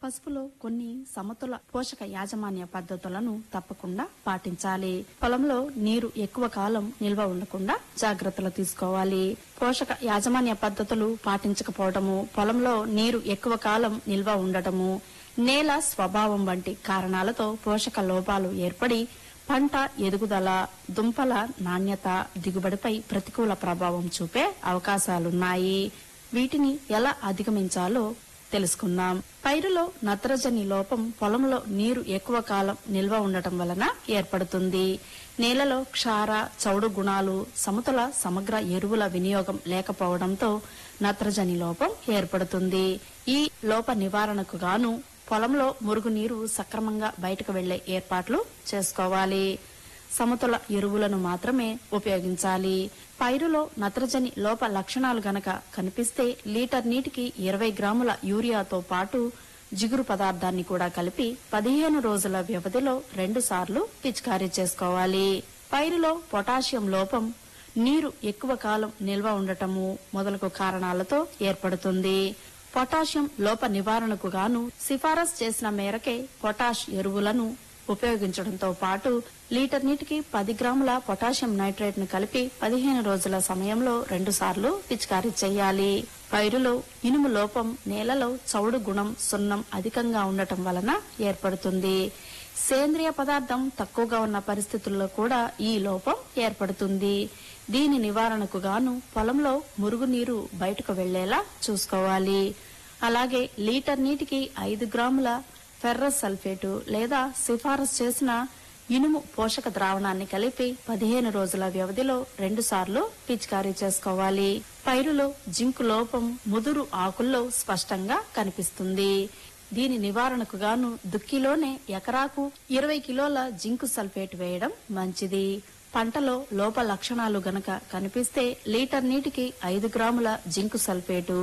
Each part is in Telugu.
పసుపులో కొన్ని సమతుల పోషక యాజమాన్య పద్ధతులను తప్పకుండా పాటించాలి. పొలంలో నీరు ఎక్కువ కాలం నిల్వ ఉండకుండా జాగ్రత్తలు తీసుకోవాలి. పోషక యాజమాన్య పద్ధతులు పాటించకపోవడము, పొలంలో నీరు ఎక్కువ కాలం నిల్వ ఉండటము, నేల స్వభావం వంటి కారణాలతో పోషక లోపాలు ఏర్పడి పంట ఎదుగుదల, దుంపల నాణ్యత, దిగుబడిపై ప్రతికూల ప్రభావం చూపే అవకాశాలున్నాయి. వీటిని ఎలా అధిగమించాలో తెలుసుకుందాం. పైరులో నత్రజని లోపం పొలంలో నీరు ఎక్కువ కాలం నిల్వ ఉండటం వలన ఏర్పడుతుంది. నేలలో క్షార, చౌడు గుణాలు, సమతుల సమగ్ర ఎరువుల వినియోగం లేకపోవడంతో నత్రజని లోపం ఏర్పడుతుంది. ఈ లోప నివారణకు గాను పొలంలో మురుగునీరు సక్రమంగా బయటకు వెళ్లే ఏర్పాట్లు చేసుకోవాలి. సమతుల ఎరువులను మాత్రమే ఉపయోగించాలి. పైరులో నత్రజని లోప లక్షణాలు గనక కనిపిస్తే లీటర్ నీటికి 20 గ్రాముల యూరియాతో పాటు జిగురు పదార్థాన్ని కూడా కలిపి 15 రోజుల వ్యవధిలో 2 సార్లు పిచికారీ చేసుకోవాలి. పైరులో పొటాషియం లోపం నీరు ఎక్కువ కాలం నిల్వ ఉండటము మొదలగు కారణాలతో ఏర్పడుతుంది. పొటాషియం లోప నివారణకు గాను సిఫారసు చేసిన మేరకే పొటాష్ ఎరువులను ఉపయోగించడంతో పాటు లీటర్ నీటికి 10 గ్రాముల పొటాషియం నైట్రేట్ ను కలిపి 15 రోజుల సమయంలో 2 సార్లు పిచికారీ చేయాలి. పైరులో ఇనుము లోపం నేలలో చౌడు గుణం, సున్నం అధికంగా ఉండటం వలన ఏర్పడుతుంది. సేంద్రియ పదార్థం తక్కువగా ఉన్న పరిస్థితుల్లో కూడా ఈ లోపం ఏర్పడుతుంది. దీని నివారణకు గాను పొలంలో మురుగునీరు బయటకు వెళ్లేలా చూసుకోవాలి. అలాగే లీటర్ నీటికి 5 గ్రాముల ఫెర్రస్ సల్ఫేటు లేదా సిఫారసు చేసిన ఇనుము పోషక ద్రావణాన్ని కలిపి 15 రోజుల వ్యవధిలో 2 సార్లు పిచికారీ చేసుకోవాలి. పైరులో జింకు లోపం ముదురు ఆకుల్లో స్పష్టంగా కనిపిస్తుంది. దీని నివారణకు గాను దుక్కిలోనే ఎకరాకు 20 కిలోల జింకు సల్ఫేట్ వేయడం మంచిది. పంటలో లోప లక్షణాలు గనక కనిపిస్తే లీటర్ నీటికి 5 గ్రాముల జింకు సల్ఫేటు,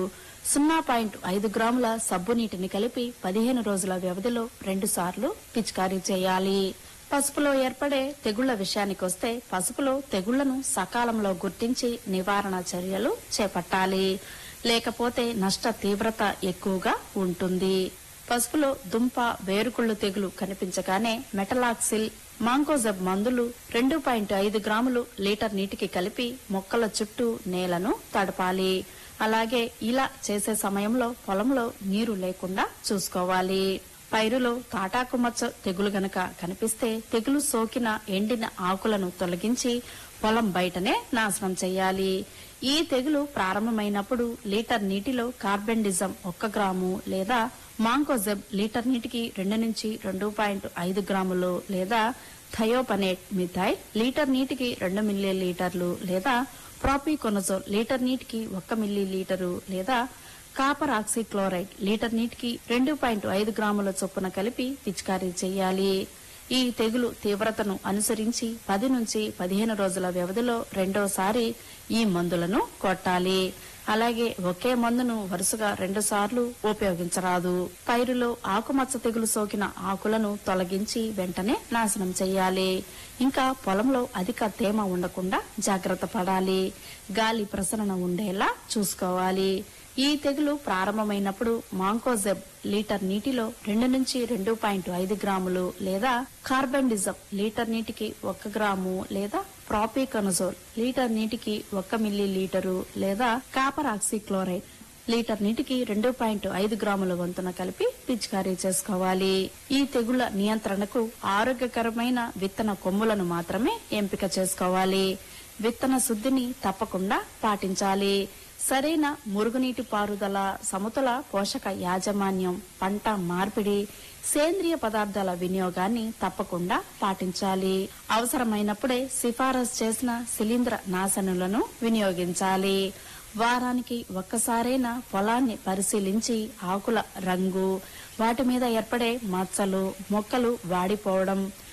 0.5 గ్రాముల సబ్బు నీటిని కలిపి 15 రోజుల వ్యవధిలో 2 సార్లు పిచికారీ చేయాలి. పసుపులో ఏర్పడే తెగుళ్ల విషయానికొస్తే పసుపులో తెగుళ్లను సకాలంలో గుర్తించి నివారణ చర్యలు చేపట్టాలి. లేకపోతే నష్ట తీవ్రత ఎక్కువగా ఉంటుంది. పసుపులో దుంప, వేరుకుళ్ళు తెగులు కనిపించగానే మెటలాక్సిల్, మాంకోజబ్ మందులు 2.5 గ్రాములు లీటర్ నీటికి కలిపి మొక్కల చుట్టూ నేలను తడపాలి. అలాగే ఇలా చేసే సమయంలో పొలంలో నీరు లేకుండా చూసుకోవాలి. పైరులో తాటాకు మచ్చ తెగులు గనక కనిపిస్తే తెగులు సోకిన ఎండిన ఆకులను తొలగించి పొలం బయటనే నాశనం చేయాలి. ఈ తెగులు ప్రారంభమైనప్పుడు లీటర్ నీటిలో కార్బెండిజం 1 గ్రాము లేదా మాంకోజెబ్ లీటర్ నీటికి 2 నుంచి 2.5 గ్రాములు లేదా థయోపనేట్ మిథైల్ లీటర్ నీటికి 2 మిల్లీలీటర్లు లేదా ప్రాపికొనజోల్ లీటర్ నీటికి 1 మిల్లీలీటరు లేదా కాపర్ ఆక్సీక్లోరైడ్ లీటర్ నీటికి 2.5 గ్రాముల చొప్పున కలిపి పిచికారీ చేయాలి. ఈ తెగులు తీవ్రతను అనుసరించి 10 నుంచి 15 రోజుల వ్యవధిలో రెండోసారి ఈ మందులను కొట్టాలి. అలాగే ఒకే మందును వరుసగా 2 సార్లు ఉపయోగించరాదు. పైరులో ఆకుమచ్చ తెగులు సోకిన ఆకులను తొలగించి వెంటనే నాశనం చేయాలి. ఇంకా పొలంలో అధిక తేమ ఉండకుండా జాగ్రత్త పడాలి. గాలి ప్రసరణ ఉండేలా చూసుకోవాలి. ఈ తెగులు ప్రారంభమైనప్పుడు మాంకోజెబ్ లీటర్ నీటిలో 2 నుంచి 2.5 గ్రాములు లేదా కార్బెండిజం లీటర్ నీటికి 1 గ్రాము లేదా ప్రాపికొనజోల్ లీటర్ నీటికి 1 మిల్లీలీటరు లేదా కాపర్ ఆక్సీక్లోరైడ్ లీటర్ నీటికి 2.5 గ్రాముల వంతున కలిపి పిచికారీ చేసుకోవాలి. ఈ తెగుళ్ల నియంత్రణకు ఆరోగ్యకరమైన విత్తన కొమ్ములను మాత్రమే ఎంపిక చేసుకోవాలి. విత్తన శుద్ధిని తప్పకుండా పాటించాలి. సరైన మురుగునీటి పారుదల, సమతుల పోషక యాజమాన్యం, పంట మార్పిడి, సేంద్రియ పదార్థాల వినియోగాన్ని తప్పకుండా పాటించాలి. అవసరమైనప్పుడే సిఫారసు చేసిన శిలీంద్ర నాశనులను వినియోగించాలి. వారానికి ఒక్కసారైనా పొలాన్ని పరిశీలించి ఆకుల రంగు, వాటి మీద ఏర్పడే మచ్చలు, మొక్కలు వాడిపోవడం,